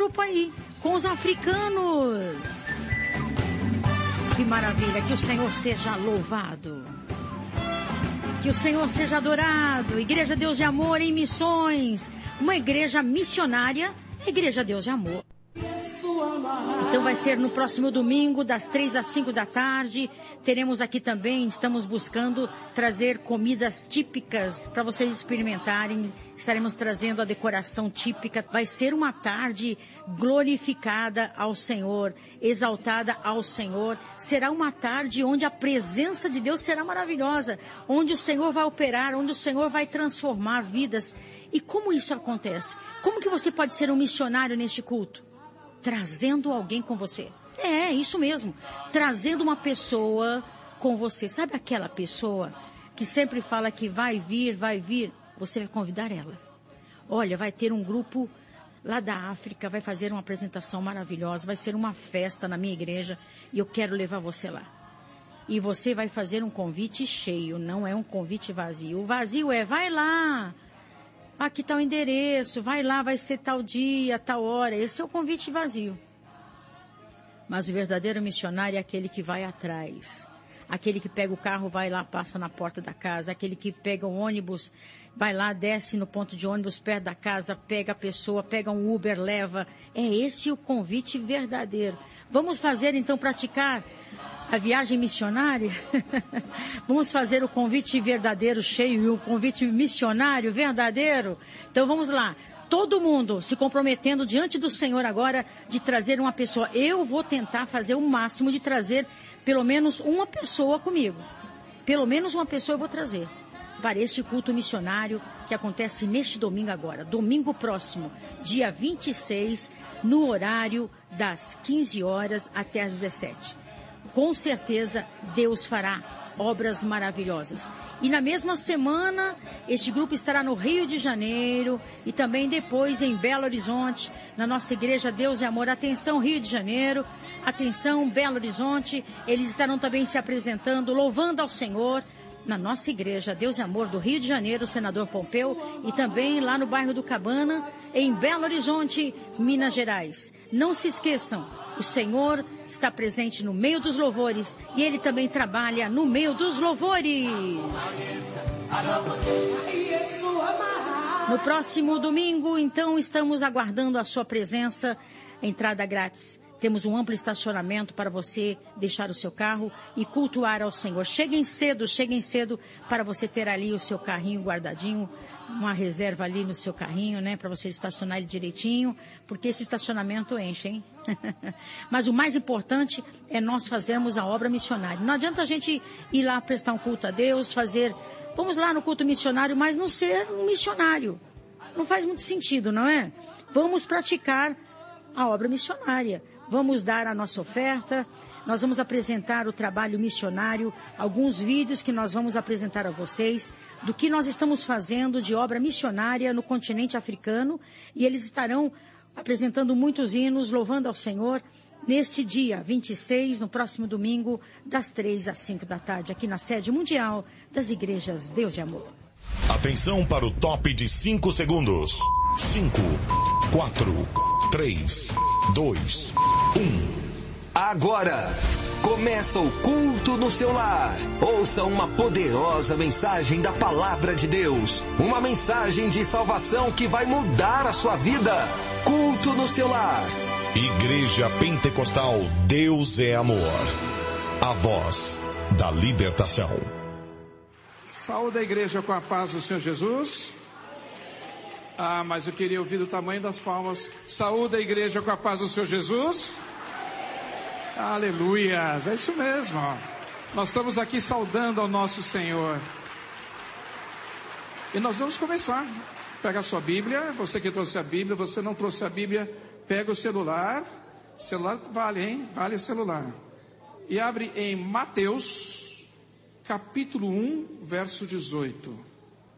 grupo aí, com os africanos. Que maravilha, que o Senhor seja louvado. Que o Senhor seja adorado. Igreja Deus de Amor em missões. Uma igreja missionária, Igreja Deus de Amor. Então vai ser no próximo domingo, das 3 às 5 da tarde. Teremos aqui também, estamos buscando trazer comidas típicas para vocês experimentarem. Estaremos trazendo a decoração típica. Vai ser uma tarde glorificada ao Senhor, exaltada ao Senhor. Será uma tarde onde a presença de Deus será maravilhosa, onde o Senhor vai operar, onde o Senhor vai transformar vidas. E como isso acontece? Como que você pode ser um missionário neste culto? Trazendo alguém com você. É, isso mesmo. Trazendo uma pessoa com você. Sabe aquela pessoa que sempre fala que vai vir? Você vai convidar ela. Olha, vai ter um grupo lá da África, vai fazer uma apresentação maravilhosa, vai ser uma festa na minha igreja e eu quero levar você lá. E você vai fazer um convite cheio, não é um convite vazio. O vazio é, vai lá. Aqui está o endereço, vai lá, vai ser tal dia, tal hora. Esse é o convite vazio. Mas o verdadeiro missionário é aquele que vai atrás. Aquele que pega o carro, vai lá, passa na porta da casa. Aquele que pega o ônibus, vai lá, desce no ponto de ônibus perto da casa, pega a pessoa, pega um Uber, leva. É esse o convite verdadeiro. Vamos fazer, então, praticar a viagem missionária? Vamos fazer o convite verdadeiro cheio e o convite missionário verdadeiro? Então vamos lá. Todo mundo se comprometendo diante do Senhor agora de trazer uma pessoa. Eu vou tentar fazer o máximo de trazer pelo menos uma pessoa comigo. Pelo menos uma pessoa eu vou trazer para este culto missionário que acontece neste domingo agora. Domingo próximo, dia 26, no horário das 15 horas até as 17. Com certeza Deus fará obras maravilhosas. E na mesma semana, este grupo estará no Rio de Janeiro e também depois em Belo Horizonte, na nossa igreja Deus e Amor. Atenção Rio de Janeiro, atenção Belo Horizonte, eles estarão também se apresentando, louvando ao Senhor, na nossa igreja Deus e Amor do Rio de Janeiro, Senador Pompeu, e também lá no bairro do Cabana, em Belo Horizonte, Minas Gerais. Não se esqueçam, o Senhor está presente no meio dos louvores e Ele também trabalha no meio dos louvores. No próximo domingo, então, estamos aguardando a sua presença, entrada grátis. Temos um amplo estacionamento para você deixar o seu carro e cultuar ao Senhor. Cheguem cedo para você ter ali o seu carrinho guardadinho, uma reserva ali no seu carrinho, né? Para você estacionar ele direitinho, porque esse estacionamento enche, hein? Mas o mais importante é nós fazermos a obra missionária. Não adianta a gente ir lá prestar um culto a Deus, vamos lá no culto missionário, mas não ser um missionário. Não faz muito sentido, não é? Vamos praticar a obra missionária. Vamos dar a nossa oferta, nós vamos apresentar o trabalho missionário, alguns vídeos que nós vamos apresentar a vocês do que nós estamos fazendo de obra missionária no continente africano, e eles estarão apresentando muitos hinos, louvando ao Senhor, neste dia 26, no próximo domingo, das 3 às 5 da tarde, aqui na sede mundial das igrejas Deus de Amor. Atenção para o top de 5 segundos. 5, 4, 3, 2, 1. Agora, começa o culto no seu lar. Ouça uma poderosa mensagem da Palavra de Deus. Uma mensagem de salvação que vai mudar a sua vida. Culto no seu lar. Igreja Pentecostal Deus é Amor. A voz da libertação. Saúde a igreja com a paz do Senhor Jesus. Mas eu queria ouvir o tamanho das palmas. Saúde a igreja com a paz do Senhor Jesus. Aleluia, é isso mesmo. Nós estamos aqui saudando ao nosso Senhor. E nós vamos começar. Pega a sua Bíblia, você que trouxe a Bíblia, você não trouxe a Bíblia, pega o celular. Celular vale, hein? Vale o celular. E abre em Mateus, capítulo 1, verso 18.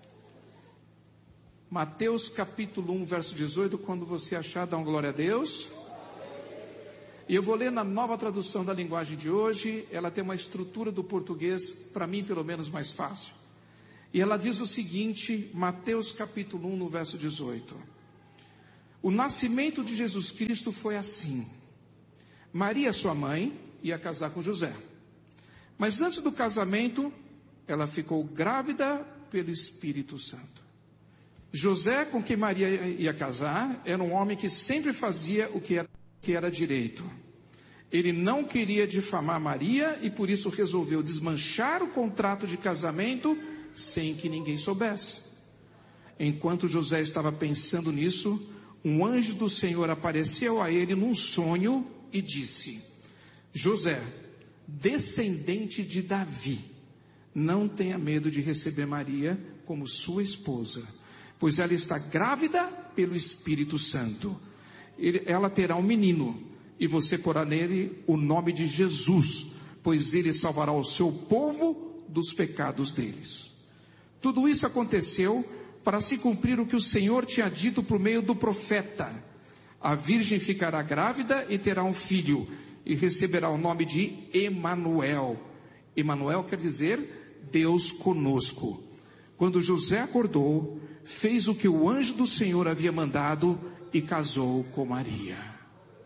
Mateus capítulo 1, verso 18, quando você achar, dá uma glória a Deus. E eu vou ler na nova tradução da linguagem de hoje, ela tem uma estrutura do português, para mim pelo menos mais fácil. E ela diz o seguinte, Mateus capítulo 1, no verso 18. O nascimento de Jesus Cristo foi assim. Maria, sua mãe, ia casar com José. Mas antes do casamento, ela ficou grávida pelo Espírito Santo. José, com quem Maria ia casar, era um homem que sempre fazia o que era direito. Ele não queria difamar Maria e por isso resolveu desmanchar o contrato de casamento sem que ninguém soubesse. Enquanto José estava pensando nisso, um anjo do Senhor apareceu a ele num sonho e disse: José, descendente de Davi, não tenha medo de receber Maria como sua esposa, pois ela está grávida pelo Espírito Santo. Ela terá um menino e você porá nele o nome de Jesus, pois ele salvará o seu povo dos pecados deles. Tudo isso aconteceu para se cumprir o que o Senhor tinha dito por meio do profeta: a virgem ficará grávida e terá um filho, e receberá o nome de Emanuel. Emanuel quer dizer Deus conosco. Quando José acordou, fez o que o anjo do Senhor havia mandado e casou com Maria.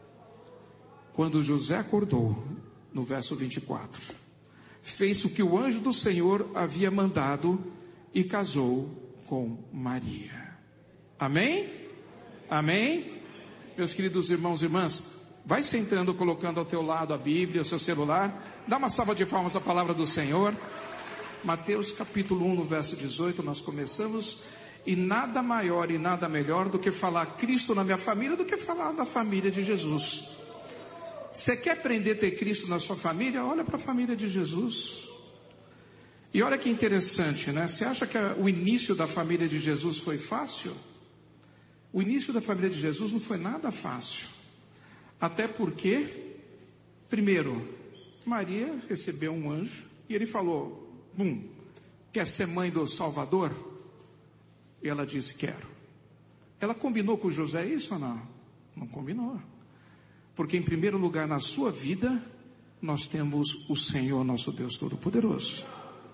Quando José acordou, no verso 24, fez o que o anjo do Senhor havia mandado e casou com Maria. Amém? Amém? Meus queridos irmãos e irmãs, vai sentando, colocando ao teu lado a Bíblia, o seu celular. Dá uma salva de palmas à palavra do Senhor. Mateus capítulo 1, no verso 18, nós começamos. E nada maior e nada melhor do que falar Cristo na minha família, do que falar da família de Jesus. Você quer aprender a ter Cristo na sua família? Olha para a família de Jesus. E olha que interessante, né? Você acha que o início da família de Jesus foi fácil? O início da família de Jesus não foi nada fácil. Até porque, primeiro, Maria recebeu um anjo e ele falou: quer ser mãe do Salvador? E ela disse: quero. Ela combinou com José isso ou não? Não combinou. Porque em primeiro lugar na sua vida, nós temos o Senhor nosso Deus Todo-Poderoso.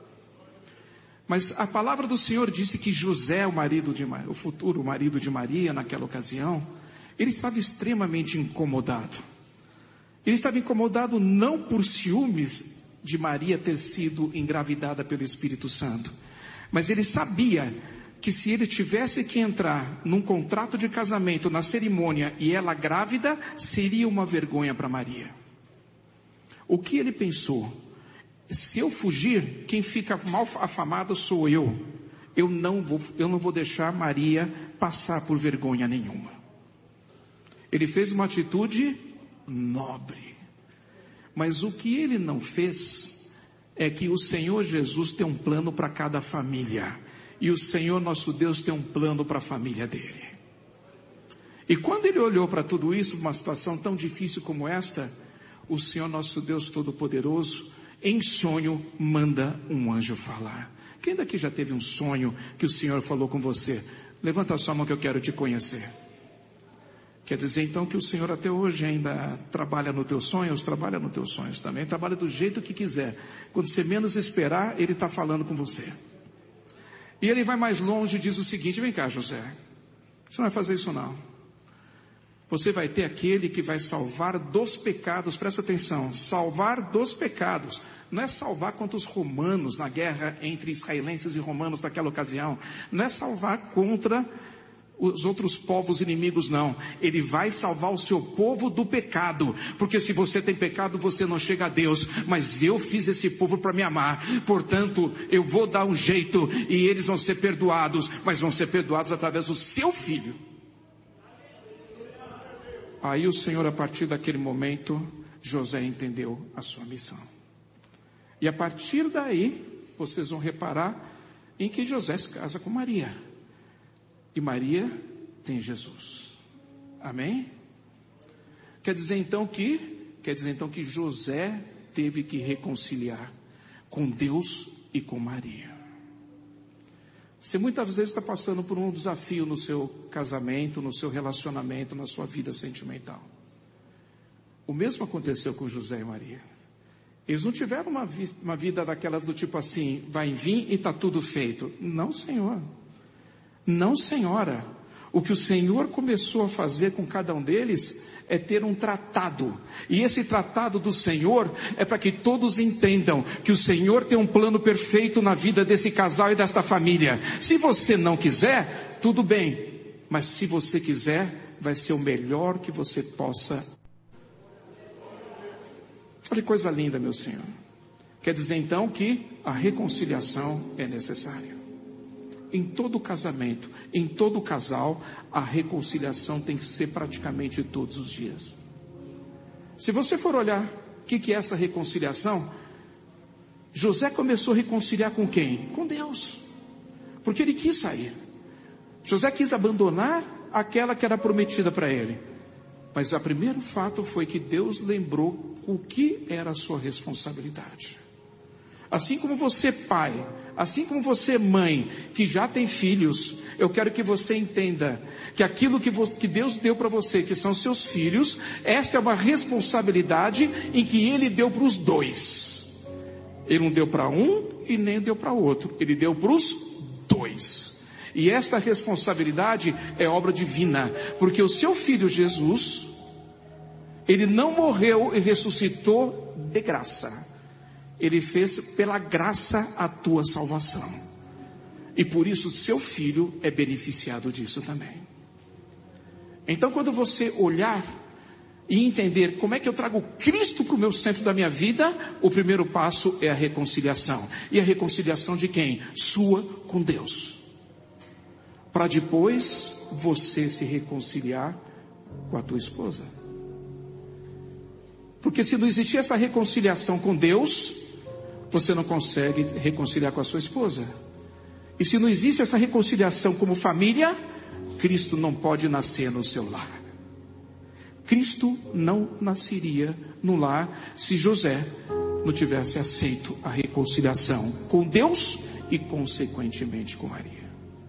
Mas a palavra do Senhor disse que José, o futuro marido de Maria naquela ocasião, ele estava extremamente incomodado. Ele estava incomodado não por ciúmes de Maria ter sido engravidada pelo Espírito Santo, mas ele sabia que se ele tivesse que entrar num contrato de casamento, na cerimônia, e ela grávida, seria uma vergonha para Maria. O que ele pensou? Se eu fugir, quem fica mal afamado sou eu. Eu não vou deixar Maria passar por vergonha nenhuma. Ele fez uma atitude nobre. Mas o que ele não fez é que o Senhor Jesus tem um plano para cada família. E o Senhor nosso Deus tem um plano para a família dele. E quando ele olhou para tudo isso, uma situação tão difícil como esta, o Senhor nosso Deus Todo-Poderoso, em sonho, manda um anjo falar. Quem daqui já teve um sonho que o Senhor falou com você? Levanta a sua mão que eu quero te conhecer. Quer dizer então que o Senhor até hoje ainda trabalha nos teus sonhos? Trabalha nos teus sonhos também. Trabalha do jeito que quiser. Quando você menos esperar, Ele está falando com você. E ele vai mais longe e diz o seguinte: vem cá, José, você não vai fazer isso não. Você vai ter aquele que vai salvar dos pecados. Presta atenção, salvar dos pecados. Não é salvar contra os romanos na guerra entre israelenses e romanos naquela ocasião. Não é salvar contra os outros povos inimigos, não. Ele vai salvar o seu povo do pecado, porque se você tem pecado, você não chega a Deus. Mas eu fiz esse povo para me amar, portanto eu vou dar um jeito e eles vão ser perdoados, mas vão ser perdoados através do seu filho. Aí o Senhor, a partir daquele momento, José entendeu a sua missão. E a partir daí, vocês vão reparar em que José se casa com Maria. E Maria tem Jesus. Amém? Quer dizer então que José teve que reconciliar com Deus e com Maria. Você muitas vezes está passando por um desafio no seu casamento, no seu relacionamento, na sua vida sentimental. O mesmo aconteceu com José e Maria. Eles não tiveram uma vida daquelas do tipo assim, vai vir e está tudo feito. Não, Senhor. Não, senhora. O que o Senhor começou a fazer com cada um deles é ter um tratado. E esse tratado do Senhor é para que todos entendam que o Senhor tem um plano perfeito na vida desse casal e desta família. Se você não quiser, tudo bem. Mas se você quiser, vai ser o melhor que você possa. Olha que coisa linda, meu Senhor. Quer dizer então que a reconciliação é necessária. Em todo casamento, em todo casal, a reconciliação tem que ser praticamente todos os dias. Se você for olhar o que é essa reconciliação, José começou a reconciliar com quem? Com Deus. Porque ele quis sair. José quis abandonar aquela que era prometida para ele. Mas o primeiro fato foi que Deus lembrou o que era a sua responsabilidade. Assim como você, pai, assim como você, mãe, que já tem filhos, eu quero que você entenda que aquilo que Deus deu para você, que são seus filhos, esta é uma responsabilidade em que Ele deu para os dois. Ele não deu para um e nem deu para outro, Ele deu para os dois. E esta responsabilidade é obra divina, porque o seu filho Jesus, Ele não morreu e ressuscitou de graça. Ele fez pela graça a tua salvação. E por isso seu filho é beneficiado disso também. Então quando você olhar e entender como é que eu trago Cristo para o meu centro da minha vida, o primeiro passo é a reconciliação. E a reconciliação de quem? Sua com Deus. Para depois você se reconciliar com a tua esposa. Porque se não existir essa reconciliação com Deus, você não consegue reconciliar com a sua esposa. E se não existe essa reconciliação como família, Cristo não pode nascer no seu lar. Cristo não nasceria no lar se José não tivesse aceito a reconciliação com Deus e consequentemente com Maria.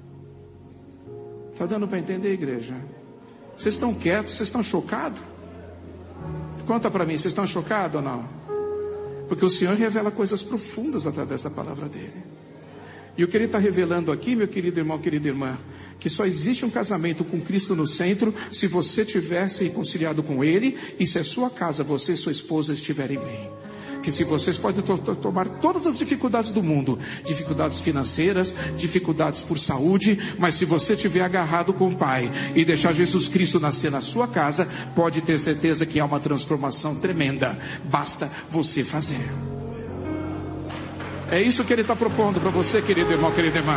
Está dando para entender, igreja? Vocês estão quietos? Vocês estão chocados? Conta para mim, vocês estão chocados ou não? Porque o Senhor revela coisas profundas através da palavra dele. E o que ele está revelando aqui, meu querido irmão, querida irmã, que só existe um casamento com Cristo no centro se você tivesse reconciliado com Ele e se a sua casa, você e sua esposa estiverem bem. Que se vocês podem tomar todas as dificuldades do mundo, dificuldades financeiras, dificuldades por saúde, mas se você estiver agarrado com o Pai e deixar Jesus Cristo nascer na sua casa, pode ter certeza que há uma transformação tremenda. Basta você fazer. É isso que Ele está propondo para você, querido irmão, querida irmã.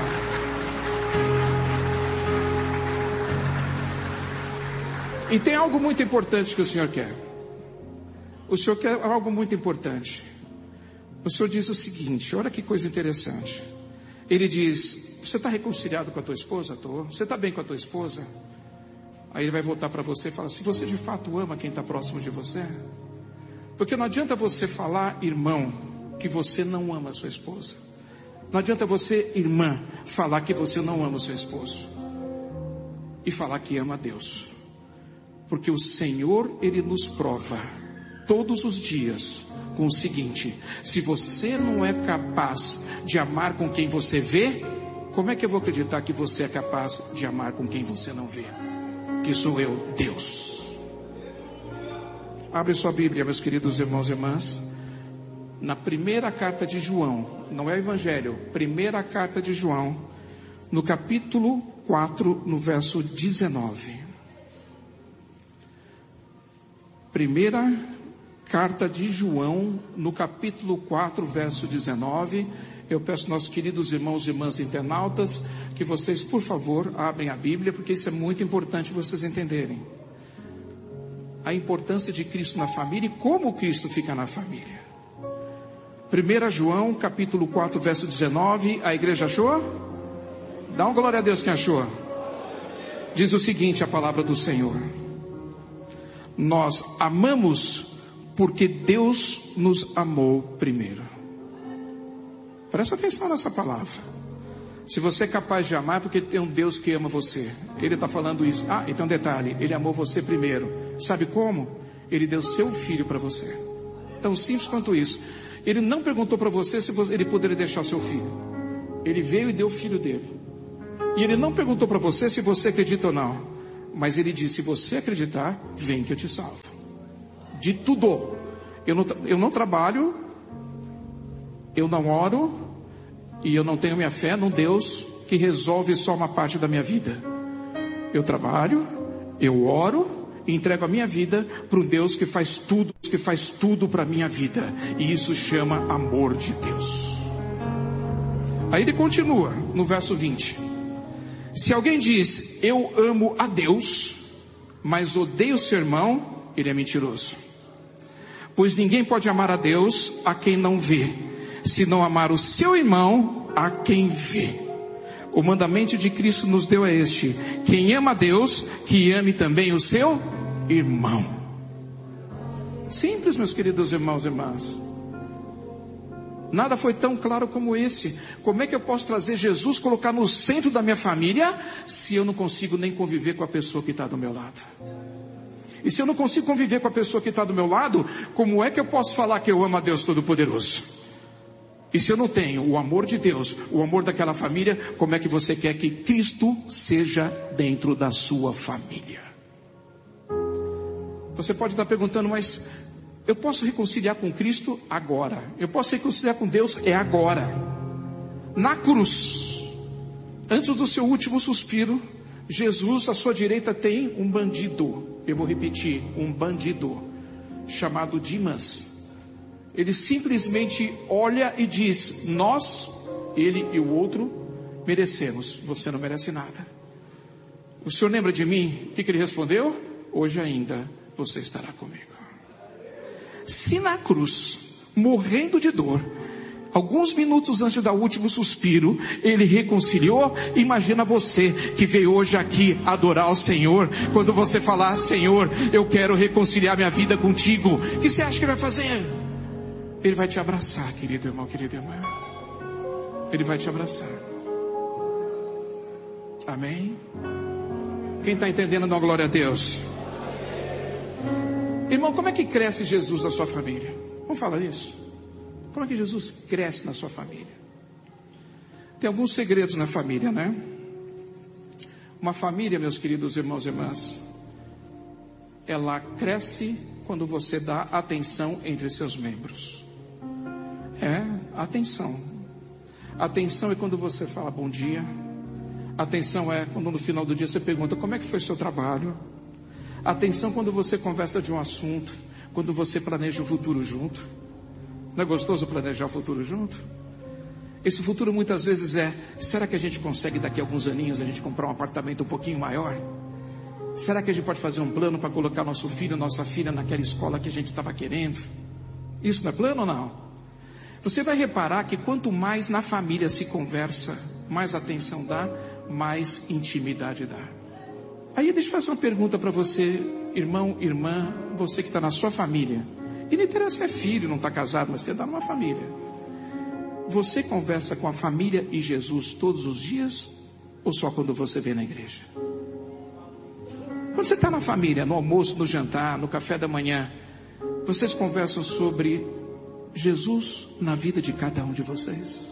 E tem algo muito importante que o Senhor quer. O Senhor quer algo muito importante. O Senhor diz o seguinte, olha que coisa interessante. Ele diz, você está reconciliado com a tua esposa? Tô. Você está bem com a tua esposa? Aí ele vai voltar para você e falar, se você de fato ama quem está próximo de você. Porque não adianta você falar, irmão, que você não ama a sua esposa. Não adianta você, irmã, falar que você não ama o seu esposo. E falar que ama a Deus. Porque o Senhor, Ele nos prova todos os dias com o seguinte, se você não é capaz de amar com quem você vê, como é que eu vou acreditar que você é capaz de amar com quem você não vê? Que sou eu, Deus. Abre sua Bíblia, meus queridos irmãos e irmãs, na primeira carta de João, não é o Evangelho, primeira carta de João, no capítulo 4, no verso 19. Primeira carta de João, no capítulo 4, verso 19. Eu peço nossos queridos irmãos e irmãs internautas que vocês, por favor, abrem a Bíblia, porque isso é muito importante vocês entenderem. A importância de Cristo na família e como Cristo fica na família. 1 João, capítulo 4, verso 19. A igreja achou? Dá uma glória a Deus quem achou. Diz o seguinte a palavra do Senhor. Nós amamos porque Deus nos amou primeiro. Presta atenção nessa palavra. Se você é capaz de amar, é porque tem um Deus que ama você. Ele está falando isso. Ah, então detalhe, Ele amou você primeiro. Sabe como? Ele deu seu filho para você. Tão simples quanto isso. Ele não perguntou para você se ele poderia deixar seu filho. Ele veio e deu o filho dele. E Ele não perguntou para você se você acredita ou não. Mas Ele disse, se você acreditar, vem que eu te salvo. De tudo. Eu não trabalho, eu não oro, e eu não tenho minha fé num Deus que resolve só uma parte da minha vida. Eu trabalho, eu oro, e entrego a minha vida para um Deus que faz tudo para a minha vida. E isso chama amor de Deus. Aí ele continua no verso 20. Se alguém diz, eu amo a Deus, mas odeio seu irmão, ele é mentiroso. Pois ninguém pode amar a Deus a quem não vê, se não amar o seu irmão a quem vê. O mandamento de Cristo nos deu é este: quem ama a Deus, que ame também o seu irmão. Simples, meus queridos irmãos e irmãs. Nada foi tão claro como esse. Como é que eu posso trazer Jesus, colocar no centro da minha família, se eu não consigo nem conviver com a pessoa que está do meu lado? E se eu não consigo conviver com a pessoa que está do meu lado, como é que eu posso falar que eu amo a Deus Todo-Poderoso? E se eu não tenho o amor de Deus, o amor daquela família, como é que você quer que Cristo seja dentro da sua família? Você pode estar perguntando, mas eu posso reconciliar com Cristo agora. Eu posso reconciliar com Deus agora. Na cruz, antes do seu último suspiro, Jesus, à sua direita, tem um bandido. Eu vou repetir, um bandido, chamado Dimas. Ele simplesmente olha e diz, nós, ele e o outro, merecemos. Você não merece nada. O senhor lembra de mim? O que ele respondeu? Hoje ainda você estará comigo. Se na cruz, morrendo de dor, alguns minutos antes do último suspiro, ele reconciliou, imagina você que veio hoje aqui adorar o Senhor, quando você falar, Senhor, eu quero reconciliar minha vida contigo, o que você acha que ele vai fazer? Ele vai te abraçar, querido irmão, querida irmã. Ele vai te abraçar. Amém? Quem está entendendo, dá uma glória a Deus. Irmão, como é que cresce Jesus na sua família? Vamos falar isso. Como é que Jesus cresce na sua família? Tem alguns segredos na família, né? Uma família, meus queridos irmãos e irmãs, ela cresce quando você dá atenção entre seus membros. Atenção. Atenção é quando você fala bom dia. Atenção é quando no final do dia você pergunta como é que foi seu trabalho. Atenção quando você conversa de um assunto, quando você planeja o futuro junto. Não é gostoso planejar o futuro junto? Esse futuro muitas vezes será que a gente consegue daqui a alguns aninhos a gente comprar um apartamento um pouquinho maior? Será que a gente pode fazer um plano para colocar nosso filho, nossa filha naquela escola que a gente estava querendo? Isso não é plano ou não? Você vai reparar que quanto mais na família se conversa, mais atenção dá, mais intimidade dá. Aí deixa eu fazer uma pergunta para você, irmão, irmã, você que está na sua família. E não interessa se é filho, não está casado, mas você está numa família. Você conversa com a família e Jesus todos os dias ou só quando você vem na igreja? Quando você está na família, no almoço, no jantar, no café da manhã, vocês conversam sobre Jesus na vida de cada um de vocês?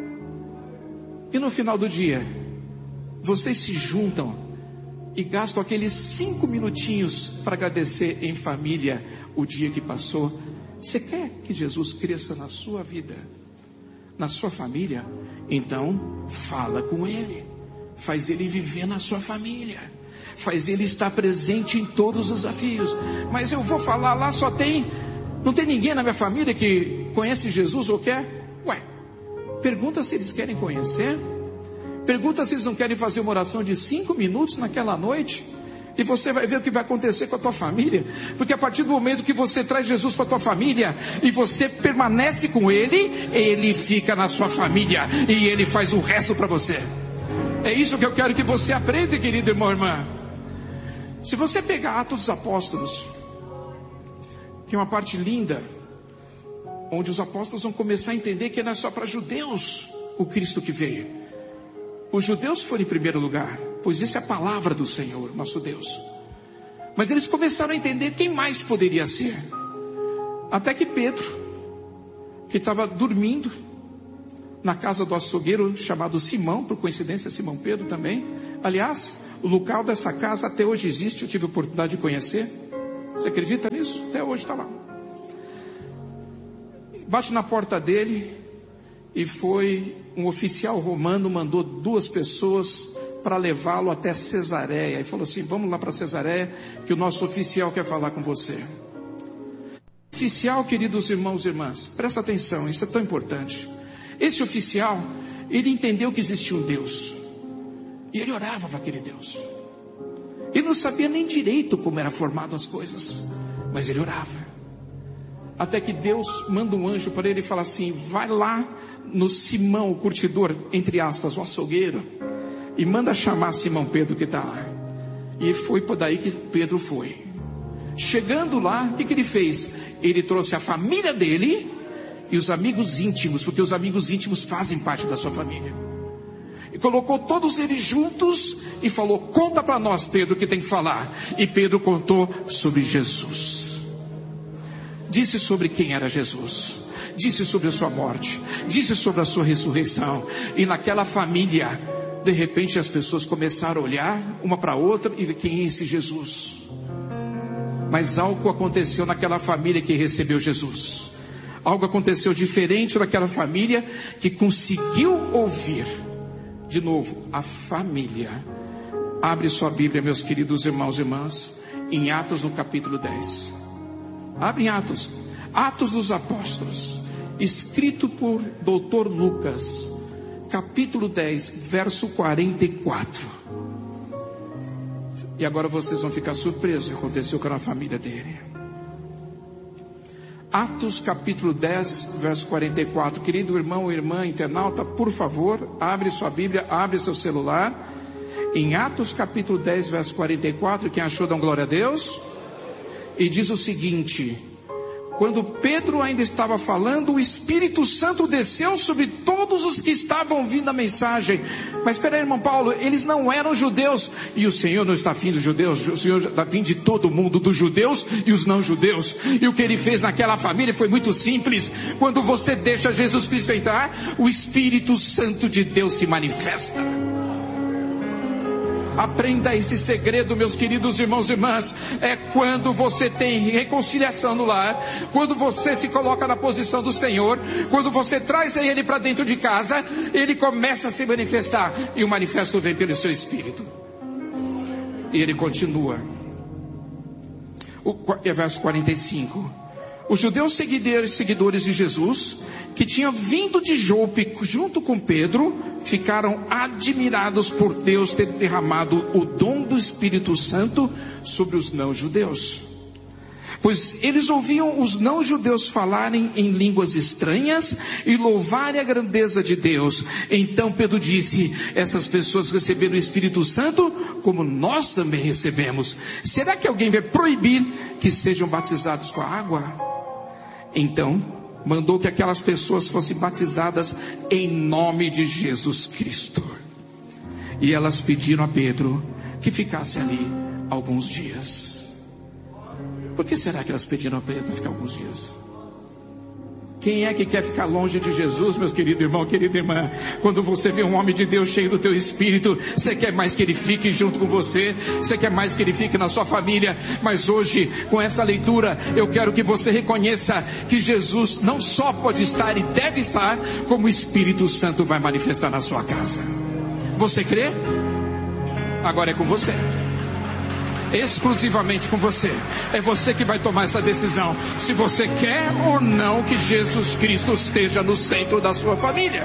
E no final do dia, vocês se juntam e gastam aqueles 5 minutinhos para agradecer em família o dia que passou? Você quer que Jesus cresça na sua vida, na sua família? Então, fala com Ele. Faz Ele viver na sua família. Faz Ele estar presente em todos os desafios. Mas eu vou falar lá, não tem ninguém na minha família que conhece Jesus ou quer? Pergunta se eles querem conhecer. Pergunta se eles não querem fazer uma oração de 5 minutos naquela noite. E você vai ver o que vai acontecer com a tua família. Porque a partir do momento que você traz Jesus para a tua família e você permanece com Ele, Ele fica na sua família e Ele faz o resto para você. É isso que eu quero que você aprenda, querido irmão e irmã. Se você pegar Atos dos Apóstolos, que é uma parte linda, onde os apóstolos vão começar a entender que não é só para judeus o Cristo que veio. Os judeus foram em primeiro lugar, pois essa é a palavra do Senhor, nosso Deus. Mas eles começaram a entender quem mais poderia ser. Até que Pedro, que estava dormindo, na casa do açougueiro chamado Simão, por coincidência Simão Pedro também. Aliás, o local dessa casa até hoje existe, eu tive a oportunidade de conhecer. Você acredita nisso? Até hoje está lá. Bate na porta dele e foi um oficial romano, mandou 2 pessoas para levá-lo até Cesareia. E falou assim: vamos lá para Cesareia, que o nosso oficial quer falar com você. Oficial, queridos irmãos e irmãs, presta atenção, isso é tão importante. Esse oficial, ele entendeu que existia um Deus. E ele orava para aquele Deus. Ele não sabia nem direito como era formado as coisas, mas ele orava. Até que Deus manda um anjo para ele e fala assim: vai lá no Simão, o curtidor, entre aspas, o açougueiro, e manda chamar Simão Pedro que está lá. E foi por daí que Pedro foi. Chegando lá, o que ele fez? Ele trouxe a família dele e os amigos íntimos, porque os amigos íntimos fazem parte da sua família. E colocou todos eles juntos e falou: conta para nós, Pedro, o que tem que falar. E Pedro contou sobre Jesus. Disse sobre quem era Jesus. Disse sobre a sua morte. Disse sobre a sua ressurreição. E naquela família, de repente as pessoas começaram a olhar uma para a outra e ver quem é esse Jesus. Mas algo aconteceu naquela família que recebeu Jesus. Algo aconteceu diferente naquela família que conseguiu ouvir. De novo, a família. Abre sua Bíblia, meus queridos irmãos e irmãs, em Atos no capítulo 10. Abre em Atos. Atos dos Apóstolos, escrito por Dr. Lucas, capítulo 10, verso 44. E agora vocês vão ficar surpresos o que aconteceu com a família dele. Atos capítulo 10, verso 44. Querido irmão e irmã internauta, por favor, abre sua Bíblia, abre seu celular. Em Atos capítulo 10, verso 44, quem achou, dá glória a Deus. E diz o seguinte: quando Pedro ainda estava falando, o Espírito Santo desceu sobre todos os que estavam ouvindo a mensagem. Mas espera aí, irmão Paulo, eles não eram judeus. E o Senhor não está afim dos judeus, o Senhor está afim de todo mundo, dos judeus e os não judeus. E o que ele fez naquela família foi muito simples. Quando você deixa Jesus Cristo entrar, o Espírito Santo de Deus se manifesta. Aprenda esse segredo, meus queridos irmãos e irmãs. É quando você tem reconciliação no lar, quando você se coloca na posição do Senhor, quando você traz Ele para dentro de casa, Ele começa a se manifestar. E o manifesto vem pelo seu Espírito. E Ele continua. O verso 45. Os judeus seguidores de Jesus, que tinham vindo de Jope junto com Pedro, ficaram admirados por Deus ter derramado o dom do Espírito Santo sobre os não-judeus. Pois eles ouviam os não-judeus falarem em línguas estranhas e louvarem a grandeza de Deus. Então Pedro disse: essas pessoas receberam o Espírito Santo como nós também recebemos. Será que alguém vai proibir que sejam batizados com a água? Então mandou que aquelas pessoas fossem batizadas em nome de Jesus Cristo. E elas pediram a Pedro que ficasse ali alguns dias. Por que será que elas pediram a Pedro para ficar alguns dias? Quem é que quer ficar longe de Jesus, meu querido irmão, querida irmã? Quando você vê um homem de Deus cheio do teu Espírito, você quer mais que ele fique junto com você, você quer mais que ele fique na sua família. Mas hoje, com essa leitura, eu quero que você reconheça que Jesus não só pode estar e deve estar, como o Espírito Santo vai manifestar na sua casa. Você crê? Agora é com você. Exclusivamente com você. É você que vai tomar essa decisão, se você quer ou não que Jesus Cristo esteja no centro da sua família.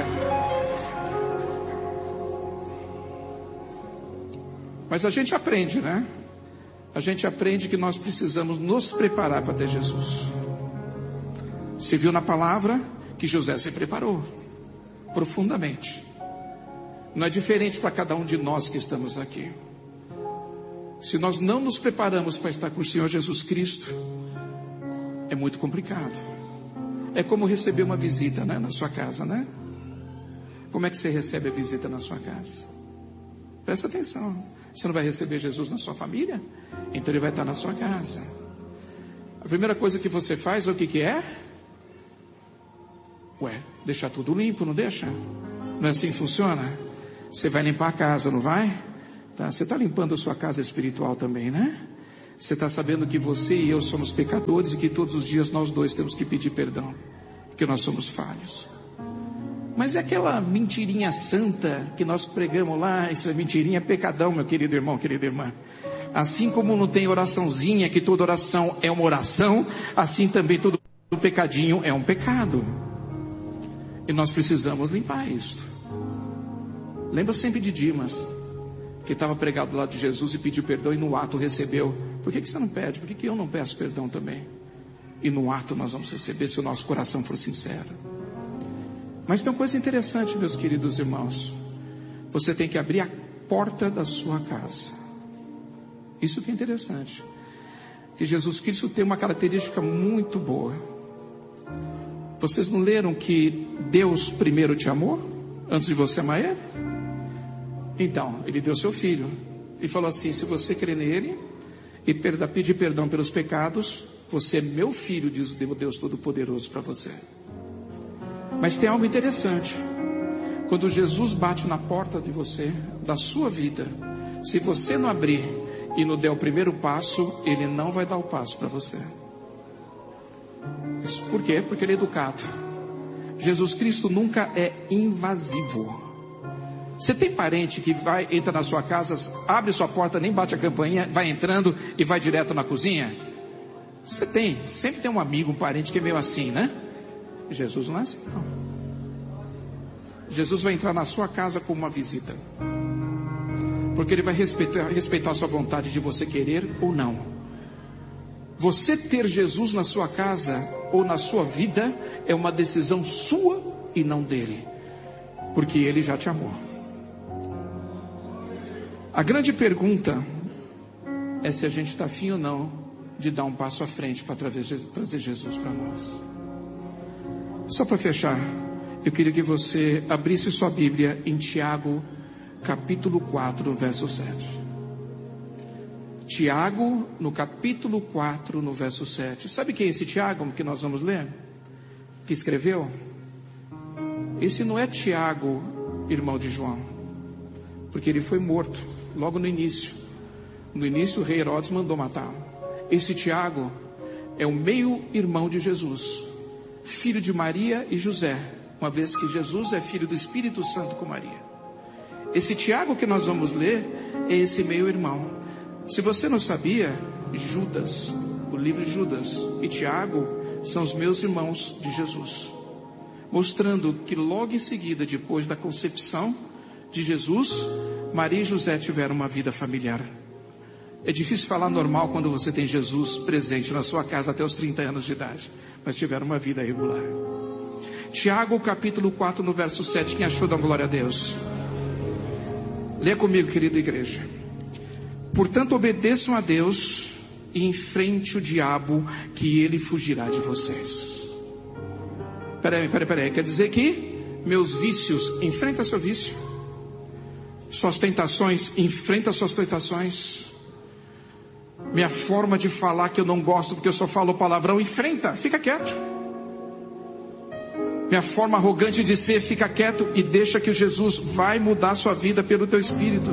Mas a gente aprende, né? A gente aprende que nós precisamos nos preparar para ter Jesus. Você viu na palavra que José se preparou profundamente. Não é diferente para cada um de nós que estamos aqui. Se nós não nos preparamos para estar com o Senhor Jesus Cristo, é muito complicado. É como receber uma visita, né, na sua casa, né? Como é que você recebe a visita na sua casa? Presta atenção. Você não vai receber Jesus na sua família? Então ele vai estar na sua casa. A primeira coisa que você faz, o que é? deixar tudo limpo, não deixa? Não é assim que funciona? Você vai limpar a casa, não vai? Tá? Você está limpando a sua casa espiritual também, né? Você está sabendo que você e eu somos pecadores e que todos os dias nós dois temos que pedir perdão, porque nós somos falhos. Mas é aquela mentirinha santa que nós pregamos lá, isso é mentirinha, é pecadão, meu querido irmão, querida irmã. Assim como não tem oraçãozinha, que toda oração é uma oração, assim também todo pecadinho é um pecado. E nós precisamos limpar isso. Lembra sempre de Dimas, que estava pregado do lado de Jesus e pediu perdão e no ato recebeu. Por que você não pede? Por que eu não peço perdão também? E no ato nós vamos receber se o nosso coração for sincero. Mas tem uma coisa interessante, meus queridos irmãos. Você tem que abrir a porta da sua casa. Isso que é interessante. Que Jesus Cristo tem uma característica muito boa. Vocês não leram que Deus primeiro te amou? Antes de você amar Ele? Então, Ele deu seu Filho. E falou assim, se você crer nele e pedir perdão pelos pecados, você é meu filho, diz o Deus Todo-Poderoso para você. Mas tem algo interessante. Quando Jesus bate na porta de você, da sua vida, se você não abrir e não der o primeiro passo, Ele não vai dar o passo para você. Isso por quê? Porque Ele é educado. Jesus Cristo nunca é invasivo. Você tem parente que entra na sua casa, abre sua porta, nem bate a campainha, vai entrando e vai direto na cozinha? Você tem, sempre tem um amigo, um parente que é meio assim, né? Jesus não é assim, não. Jesus vai entrar na sua casa como uma visita. Porque Ele vai respeitar a sua vontade de você querer ou não. Você ter Jesus na sua casa ou na sua vida é uma decisão sua e não dele. Porque Ele já te amou. A grande pergunta é se a gente está afim ou não de dar um passo à frente para trazer Jesus para nós. Só para fechar, eu queria que você abrisse sua Bíblia em Tiago, capítulo 4, verso 7. Tiago, no capítulo 4, no verso 7. Sabe quem é esse Tiago que nós vamos ler? Que escreveu? Esse não é Tiago, irmão de João, porque ele foi morto logo no início. No início o rei Herodes mandou matá-lo. Esse Tiago é o meio-irmão de Jesus, filho de Maria e José, uma vez que Jesus é filho do Espírito Santo com Maria. Esse Tiago que nós vamos ler é esse meio-irmão. Se você não sabia, Judas, o livro de Judas e Tiago são os meus irmãos de Jesus, mostrando que logo em seguida, depois da concepção de Jesus, Maria e José tiveram uma vida familiar. É difícil falar normal quando você tem Jesus presente na sua casa até os 30 anos de idade, mas tiveram uma vida regular. Tiago, capítulo 4, no verso 7, quem achou, dá glória a Deus. Lê comigo, querida igreja. Portanto, obedeçam a Deus e enfrente o diabo, que ele fugirá de vocês. Peraí. Quer dizer que meus vícios, enfrenta seu vício. Suas tentações, enfrenta suas tentações. Minha forma de falar que eu não gosto porque eu só falo palavrão, enfrenta, fica quieto. Minha forma arrogante de ser, fica quieto e deixa que Jesus vai mudar sua vida pelo teu espírito.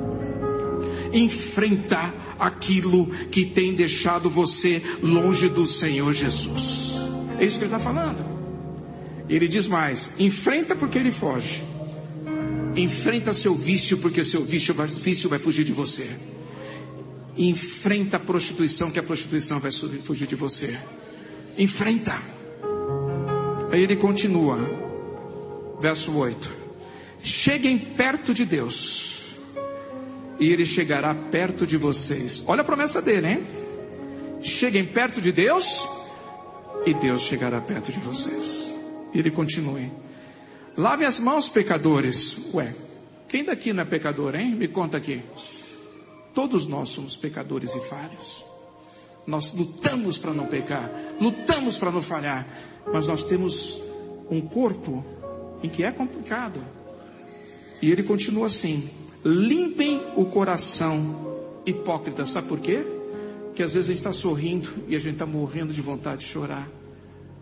Enfrenta aquilo que tem deixado você longe do Senhor Jesus. É isso que ele está falando. Ele diz mais, enfrenta porque ele foge. Enfrenta seu vício porque seu vício vai fugir de você. Enfrenta a prostituição, que a prostituição vai fugir de você. Enfrenta. Aí ele continua, verso 8. Cheguem perto de Deus e Ele chegará perto de vocês. Olha a promessa dele, hein? Cheguem perto de Deus e Deus chegará perto de vocês. E ele continua. Lavem as mãos, pecadores. Ué, quem daqui não é pecador, hein? Me conta aqui. Todos nós somos pecadores e falhos. Nós lutamos para não pecar, lutamos para não falhar, mas nós temos um corpo em que é complicado. E ele continua assim: limpem o coração, hipócrita. Sabe por quê? Porque às vezes a gente está sorrindo e a gente está morrendo de vontade de chorar.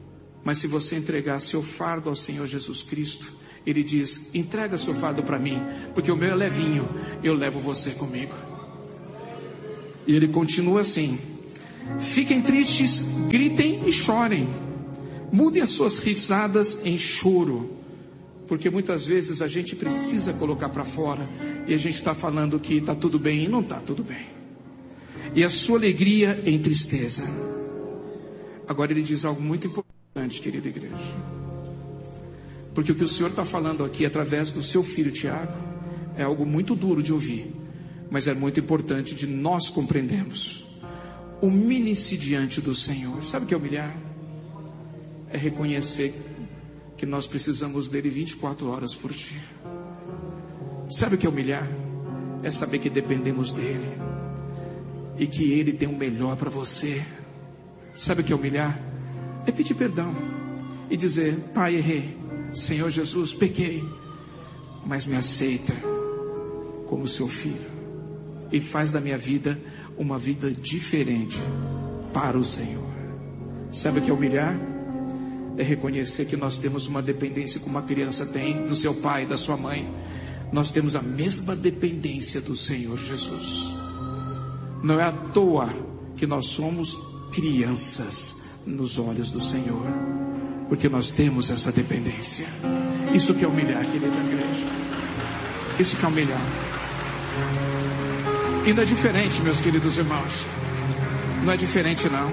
Mas se você entregar seu fardo ao Senhor Jesus Cristo, Ele diz: entrega seu fardo para mim, porque o meu é levinho, eu levo você comigo. E Ele continua assim: fiquem tristes, gritem e chorem, mudem as suas risadas em choro, porque muitas vezes a gente precisa colocar para fora, e a gente está falando que está tudo bem e não está tudo bem, e a sua alegria em tristeza. Agora Ele diz algo muito importante, querida igreja, porque o que o Senhor está falando aqui através do seu filho Tiago é algo muito duro de ouvir, mas é muito importante de nós compreendermos. Humilhe-se diante do Senhor. Sabe o que é humilhar? É reconhecer que nós precisamos dele 24 horas por dia. Sabe o que é humilhar? É saber que dependemos dele e que ele tem o melhor para você. Sabe o que é humilhar? É pedir perdão e dizer: Pai, errei, Senhor Jesus, pequei, mas me aceita como seu filho e faz da minha vida uma vida diferente para o Senhor. Sabe o que é humilhar? É reconhecer que nós temos uma dependência como uma criança tem do seu pai, da sua mãe. Nós temos a mesma dependência do Senhor Jesus. Não é à toa que nós somos crianças nos olhos do Senhor, porque nós temos essa dependência. Isso que é humilhar, querida igreja. Isso que é humilhar. E não é diferente, meus queridos irmãos. Não é diferente, não.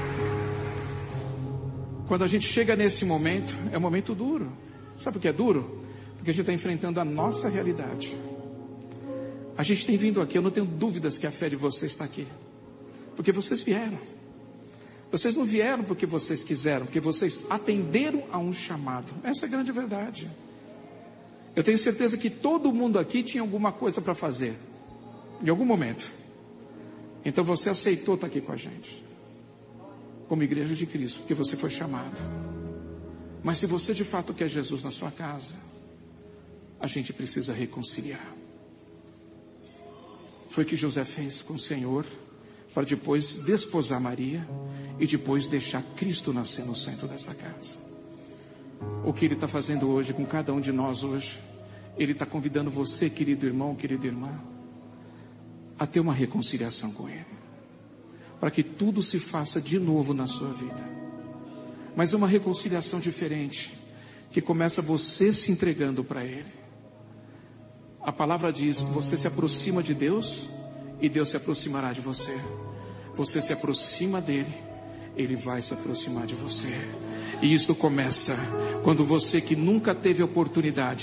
Quando a gente chega nesse momento, é um momento duro. Sabe por que é duro? Porque a gente está enfrentando a nossa realidade. A gente tem vindo aqui, eu não tenho dúvidas que a fé de vocês está aqui, porque vocês vieram. Vocês não vieram porque vocês quiseram, porque vocês atenderam a um chamado. Essa é a grande verdade. Eu tenho certeza que todo mundo aqui tinha alguma coisa para fazer, em algum momento. Então você aceitou estar aqui com a gente, como igreja de Cristo, porque você foi chamado. Mas se você de fato quer Jesus na sua casa, a gente precisa reconciliar. Foi o que José fez com o Senhor, para depois desposar Maria e depois deixar Cristo nascer no centro dessa casa. O que Ele está fazendo hoje com cada um de nós hoje, Ele está convidando você, querido irmão, querida irmã, a ter uma reconciliação com Ele, para que tudo se faça de novo na sua vida. Mas uma reconciliação diferente, que começa você se entregando para Ele. A palavra diz: você se aproxima de Deus e Deus se aproximará de você. Você se aproxima dele, Ele vai se aproximar de você. E isso começa quando você, que nunca teve a oportunidade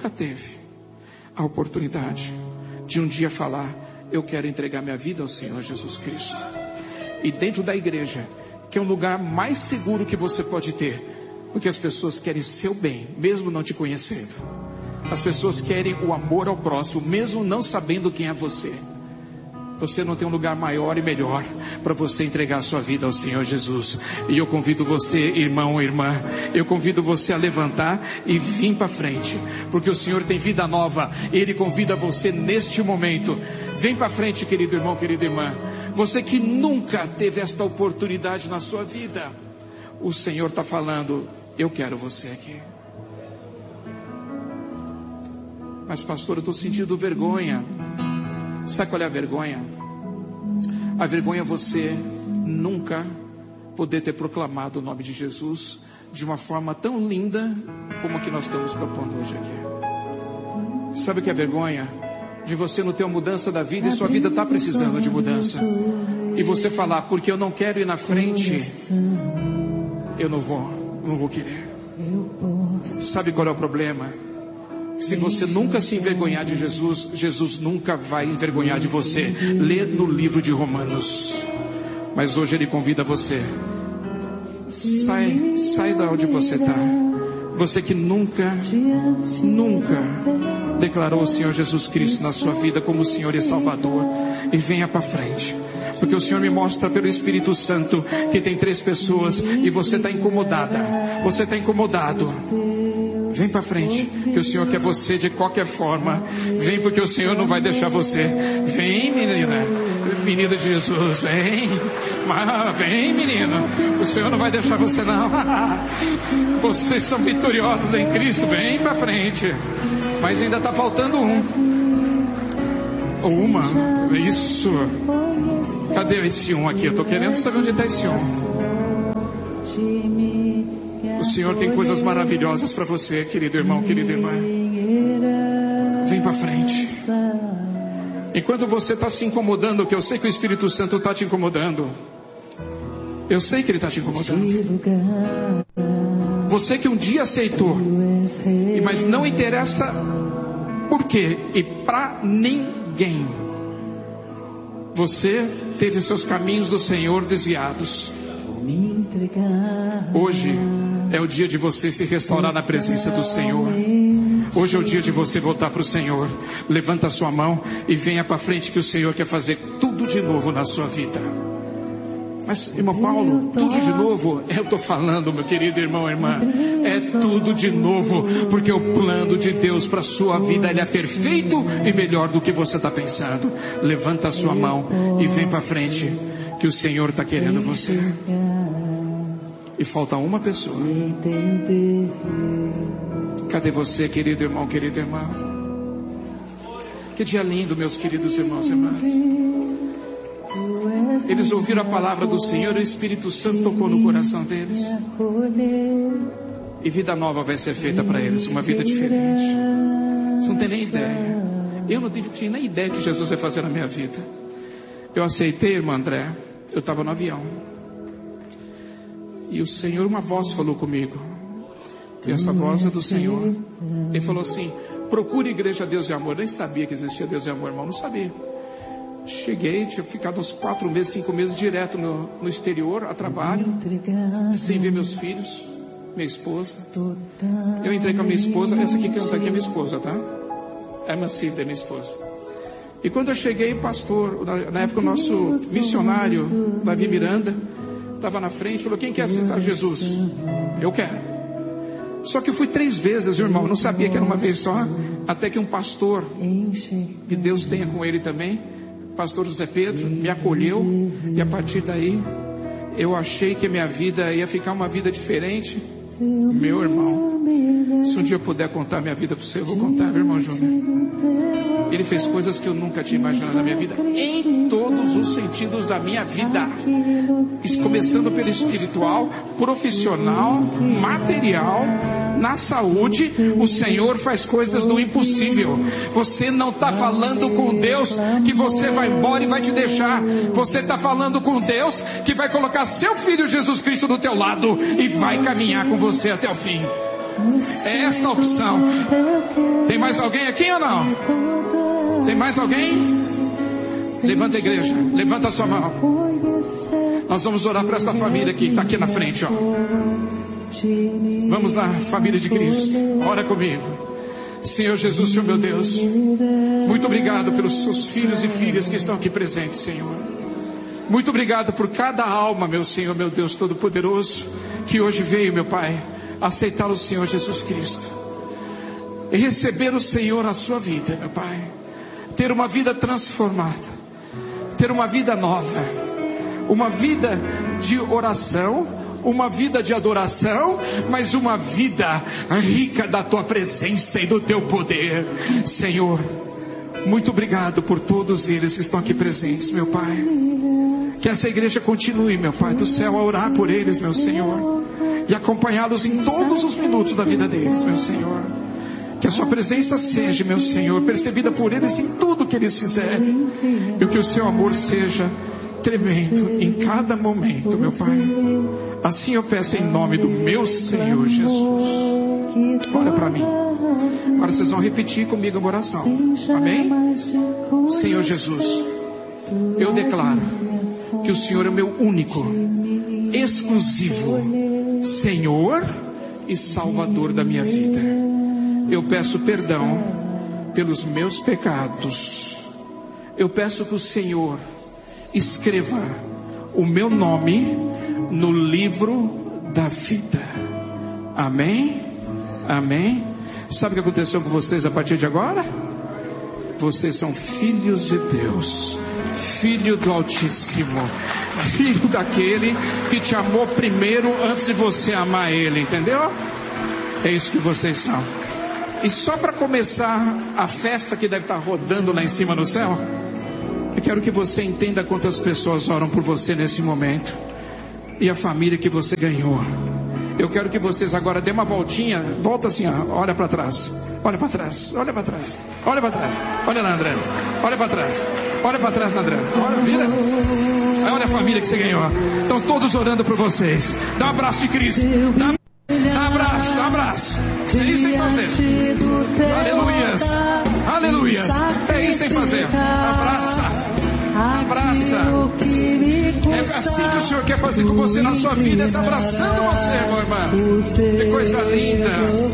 de um dia falar: eu quero entregar minha vida ao Senhor Jesus Cristo. E dentro da igreja, que é um lugar mais seguro que você pode ter, porque as pessoas querem seu bem, mesmo não te conhecendo. As pessoas querem o amor ao próximo, mesmo não sabendo quem é você. Você não tem um lugar maior e melhor para você entregar a sua vida ao Senhor Jesus. E eu convido você, irmão ou irmã, eu convido você a levantar e vir para frente, porque o Senhor tem vida nova. Ele convida você neste momento. Vem para frente, querido irmão, querida irmã. Você que nunca teve esta oportunidade na sua vida, o Senhor está falando: eu quero você aqui. Mas pastor, eu estou sentindo vergonha. Sabe qual é a vergonha? A vergonha é você nunca poder ter proclamado o nome de Jesus de uma forma tão linda como a que nós estamos propondo hoje aqui. Sabe o que é vergonha? De você não ter uma mudança da vida e sua vida está precisando de mudança. E você falar: porque eu não quero ir na frente, eu não vou querer. Sabe qual é o problema? Se você nunca se envergonhar de Jesus, Jesus nunca vai envergonhar de você. Lê no livro de Romanos. Mas hoje Ele convida você: sai da onde você está. Você que nunca declarou o Senhor Jesus Cristo na sua vida como Senhor e Salvador, e venha para frente, porque o Senhor me mostra pelo Espírito Santo que tem 3 pessoas e você está incomodada. Você está incomodado. Vem para frente, que o Senhor quer você de qualquer forma. Vem, porque o Senhor não vai deixar você. Vem, menina de Jesus, vem. Vem, menino. O Senhor não vai deixar você, não. Vocês são vitoriosos em Cristo. Vem para frente. Mas ainda está faltando um. Ou uma. Isso. Cadê esse um aqui? Eu estou querendo saber onde está esse um. O Senhor tem coisas maravilhosas para você, querido irmão, querida irmã. Vem para frente. Enquanto você está se incomodando, que eu sei que o Espírito Santo está te incomodando. Eu sei que ele está te incomodando. Você que um dia aceitou, mas não interessa por quê e para ninguém. Você teve seus caminhos do Senhor desviados. Hoje é o dia de você se restaurar na presença do Senhor. Hoje é o dia de você voltar para o Senhor. Levanta a sua mão e venha para frente, que o Senhor quer fazer tudo de novo na sua vida. Mas, irmão Paulo, tudo de novo? Eu estou falando, meu querido irmão, irmã, é tudo de novo, porque o plano de Deus para a sua vida, ele é perfeito e melhor do que você está pensando. Levanta a sua mão e vem para frente, que o Senhor está querendo você. E falta uma pessoa. Cadê você, querido irmão, querida irmã? Que dia lindo, meus queridos irmãos e irmãs. Eles ouviram a palavra do Senhor, o Espírito Santo tocou no coração deles. E vida nova vai ser feita para eles, uma vida diferente. Você não tem nem ideia. Eu não tinha nem ideia que Jesus ia fazer na minha vida. Eu aceitei, irmã André, eu estava no avião. E o Senhor, uma voz falou comigo. E essa voz é do Senhor. Ele falou assim: procure Igreja Deus e Amor. Eu nem sabia que existia Deus e Amor, irmão, não sabia. Cheguei, tinha ficado uns 4 meses, 5 meses direto no exterior, a trabalho, sem ver meus filhos, minha esposa. Eu entrei com a minha esposa, essa aqui que não está aqui é minha esposa, tá? É a Cida, minha esposa. E quando eu cheguei, o pastor, na época o nosso missionário, Davi Miranda, estava na frente, falou: quem quer aceitar Jesus? Eu quero. Só que eu fui 3 vezes, irmão, eu não sabia que era uma vez só, até que um pastor, que Deus tenha com ele também, pastor José Pedro, me acolheu, e a partir daí eu achei que a minha vida ia ficar uma vida diferente. Meu irmão, se um dia eu puder contar minha vida para você, eu vou contar, meu irmão Júnior. Ele fez coisas que eu nunca tinha imaginado na minha vida, em todos os sentidos da minha vida, começando pelo espiritual, profissional, material, na saúde. O Senhor faz coisas do impossível. Você não está falando com Deus que você vai embora e vai te deixar. Você está falando com Deus que vai colocar seu Filho Jesus Cristo do teu lado e vai caminhar com você até o fim. É esta a opção. Tem mais alguém aqui ou não? Tem mais alguém? Levanta a igreja, levanta a sua mão. Nós vamos orar para essa família aqui, que está aqui na frente, ó. Vamos lá, família de Cristo, ora comigo. Senhor Jesus, Senhor meu Deus, muito obrigado pelos seus filhos e filhas que estão aqui presentes, Senhor. Muito obrigado por cada alma, meu Senhor, meu Deus Todo-Poderoso, que hoje veio, meu Pai, aceitar o Senhor Jesus Cristo e receber o Senhor na sua vida, meu Pai. Ter uma vida transformada, ter uma vida nova, uma vida de oração, uma vida de adoração, mas uma vida rica da tua presença e do teu poder. Senhor, muito obrigado por todos eles que estão aqui presentes, meu Pai. Que essa igreja continue, meu Pai do céu, a orar por eles, meu Senhor, e acompanhá-los em todos os minutos da vida deles, meu Senhor. Que a sua presença seja, meu Senhor, percebida por eles em tudo que eles fizerem, e que o seu amor seja tremendo em cada momento, meu Pai. Assim eu peço em nome do meu Senhor Jesus. Olha para mim. Agora vocês vão repetir comigo uma oração. Amém? Senhor Jesus, eu declaro que o Senhor é o meu único, exclusivo Senhor e Salvador da minha vida. Eu peço perdão pelos meus pecados. Eu peço que o Senhor escreva o meu nome no livro da vida. Amém? Amém? Sabe o que aconteceu com vocês a partir de agora? Vocês são filhos de Deus, filho do Altíssimo, filho daquele que te amou primeiro antes de você amar Ele, entendeu? É isso que vocês são. E só para começar a festa que deve estar rodando lá em cima no céu, eu quero que você entenda quantas pessoas oram por você nesse momento e a família que você ganhou. Eu quero que vocês agora dêem uma voltinha. Volta assim, ó, olha para trás. Olha para trás, olha para trás. Olha para trás. Olha lá, André. Olha para trás. Olha para trás, André. Olha, vira. Olha a família que você ganhou. Estão todos orando por vocês. Dá um abraço de Cristo. Dá um abraço, dá um abraço. É isso que tem que fazer. Aleluias. Aleluias. É isso que tem que fazer. Abraça. Abraça. É assim que o Senhor quer fazer com você na sua vida. Ele está abraçando você, meu irmão. Que coisa linda.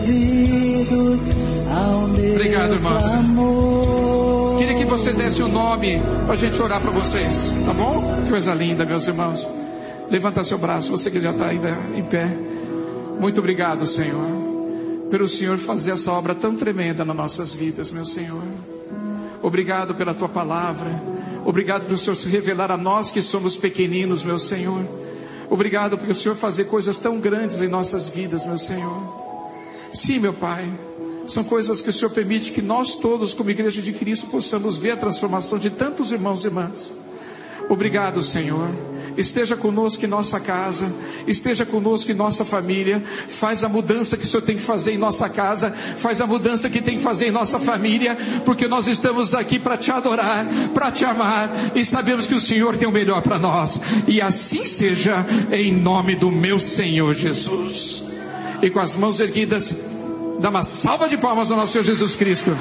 Obrigado, irmão. Queria que você desse o nome para a gente orar para vocês, tá bom? Que coisa linda, meus irmãos. Levanta seu braço, você que já está ainda em pé. Muito obrigado, Senhor, pelo Senhor fazer essa obra tão tremenda nas nossas vidas, meu Senhor. Obrigado pela tua palavra. Obrigado pelo Senhor se revelar a nós que somos pequeninos, meu Senhor. Obrigado pelo Senhor fazer coisas tão grandes em nossas vidas, meu Senhor. Sim, meu Pai, são coisas que o Senhor permite que nós todos, como Igreja de Cristo, possamos ver a transformação de tantos irmãos e irmãs. Obrigado, Senhor. Esteja conosco em nossa casa, esteja conosco em nossa família. Faz a mudança que o Senhor tem que fazer em nossa casa, faz a mudança que tem que fazer em nossa família, porque nós estamos aqui para te adorar, para te amar, e sabemos que o Senhor tem o melhor para nós. E assim seja, em nome do meu Senhor Jesus. E com as mãos erguidas, dá uma salva de palmas ao nosso Senhor Jesus Cristo.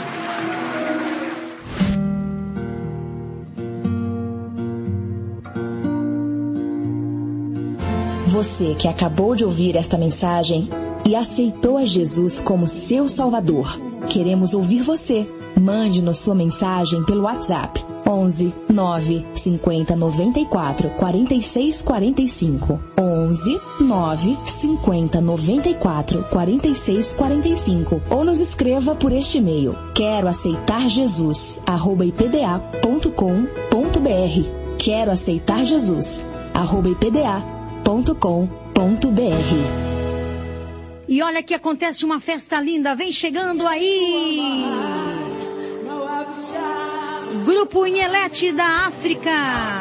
Você que acabou de ouvir esta mensagem e aceitou a Jesus como seu Salvador, queremos ouvir você. Mande-nos sua mensagem pelo WhatsApp 11 9 50 94 46 45 11 9 50 94 46 45 ou nos escreva por este e-mail queroaceitarjesus@ipda.com.br queroaceitarjesus@ipda.com.br. E olha que acontece uma festa linda, vem chegando aí. Grupo Inhelete da África.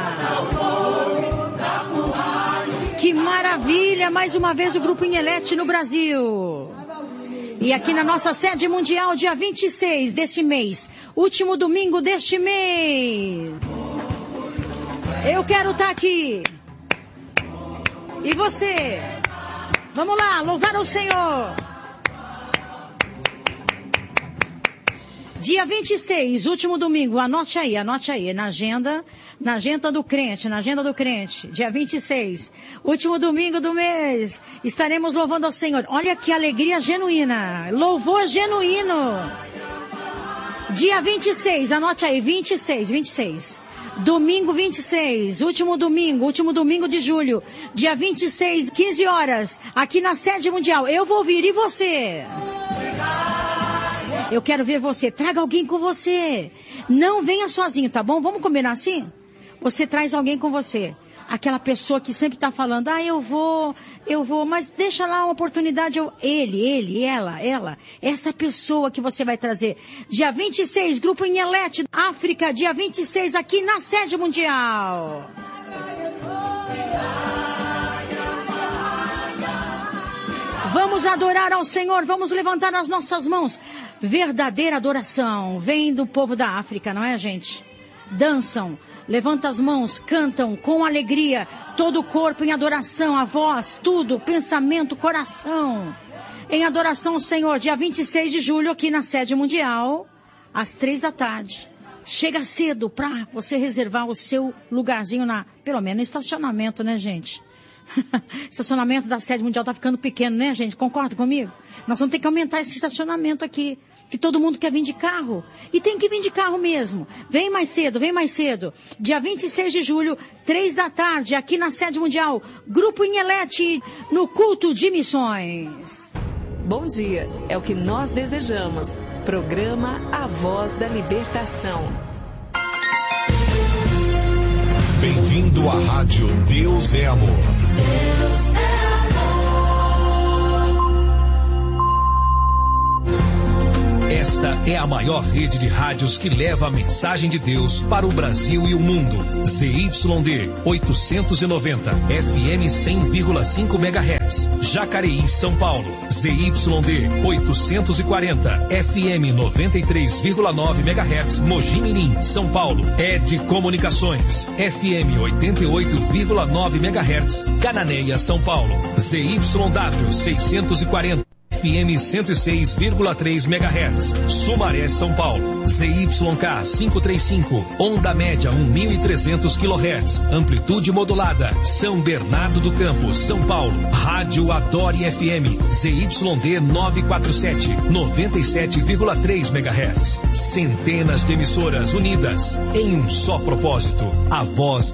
Que maravilha, mais uma vez o Grupo Inhelete no Brasil. E aqui na nossa sede mundial, dia 26 deste mês, último domingo deste mês. Eu quero estar aqui. E você? Vamos lá, louvar ao Senhor. Dia 26, último domingo, anote aí, na agenda do crente, dia 26, último domingo do mês, estaremos louvando ao Senhor. Olha que alegria genuína, louvor genuíno. Dia 26, anote aí, 26. Domingo 26, último domingo de julho, dia 26, 15 horas, aqui na sede mundial. Eu vou vir, e você? Eu quero ver você. Traga alguém com você. Não venha sozinho, tá bom? Vamos combinar assim? Você traz alguém com você. Aquela pessoa que sempre está falando, eu vou, mas deixa lá uma oportunidade, ele, ela, essa pessoa que você vai trazer. Dia 26, Grupo Inhelete, África, dia 26, aqui na sede mundial. Vamos adorar ao Senhor, vamos levantar as nossas mãos. Verdadeira adoração, vem do povo da África, não é, gente? Dançam. Levanta as mãos, cantam com alegria, todo o corpo em adoração, a voz, tudo, pensamento, coração. Em adoração ao Senhor, dia 26 de julho, aqui na sede mundial, às 3 da tarde. Chega cedo para você reservar o seu lugarzinho pelo menos no estacionamento, né, gente? Estacionamento da sede mundial tá ficando pequeno, né, gente? Concorda comigo? Nós vamos ter que aumentar esse estacionamento aqui. Que todo mundo quer vir de carro. E tem que vir de carro mesmo. Vem mais cedo. Dia 26 de julho, 3 da tarde, aqui na sede mundial. Grupo Inhelete, no culto de missões. Bom dia, é o que nós desejamos. Programa A Voz da Libertação. Bem-vindo à Rádio Deus é Amor. Deus é Esta é a maior rede de rádios que leva a mensagem de Deus para o Brasil e o mundo. ZYD 890, FM 100,5 MHz. Jacareí, São Paulo. ZYD 840, FM 93,9 MHz. Mogi Mirim, São Paulo. ED Comunicações, FM 88,9 MHz. Cananéia, São Paulo. ZYW 640. FM 106,3 MHz, Sumaré, São Paulo. ZYK 535, onda média 1.300 kHz, amplitude modulada, São Bernardo do Campo, São Paulo. Rádio Adore FM, ZYD 947, 97,3 MHz. Centenas de emissoras unidas em um só propósito, a voz